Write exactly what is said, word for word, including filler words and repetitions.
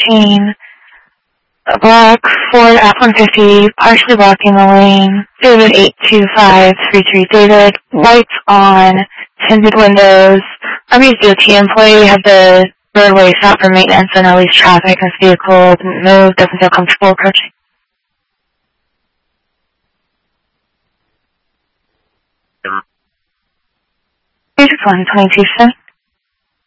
fourteen. A black Ford F one fifty, partially blocking the lane. David eight two five three three. David, lights on, tinted windows. R B C D O T employee have the roadway stop for maintenance and at least traffic. This vehicle didn't move, doesn't feel comfortable approaching. three six one, twenty-two percent.